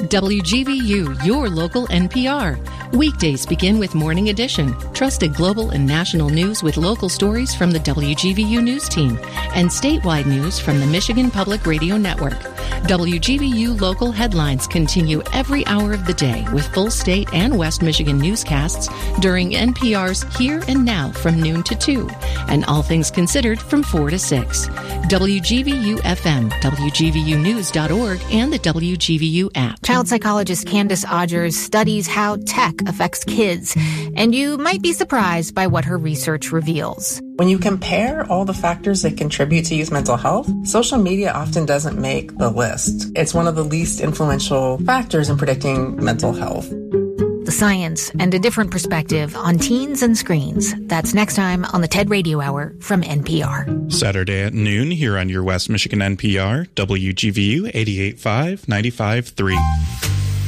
WGVU, your local NPR. Weekdays begin with Morning Edition, trusted global and national news with local stories from the WGVU News team and statewide news from the Michigan Public Radio Network. WGVU local headlines continue every hour of the day with full state and West Michigan newscasts during NPR's Here and Now from noon to 2 and All Things Considered from 4 to 6. WGVU FM, WGVUnews.org, and the WGVU app. Child psychologist Candace Odgers studies how tech affects kids, and you might be surprised by what her research reveals. When you compare all the factors that contribute to youth mental health, social media often doesn't make the list. It's one of the least influential factors in predicting mental health. The science and a different perspective on teens and screens. That's next time on the TED Radio Hour from NPR. Saturday at noon here on your West Michigan NPR, WGVU 88.5, 95.3.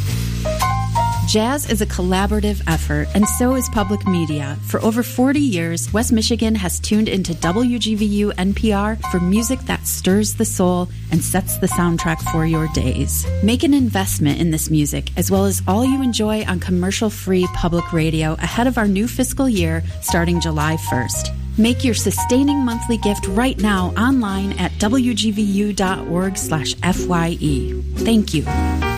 Jazz is a collaborative effort, and so is public media. For over 40 years, West Michigan has tuned into WGVU NPR for music that stirs the soul and sets the soundtrack for your days. Make an investment in this music, as well as all you enjoy on commercial-free public radio ahead of our new fiscal year starting July 1st. Make your sustaining monthly gift right now online at wgvu.org/FYE. Thank you.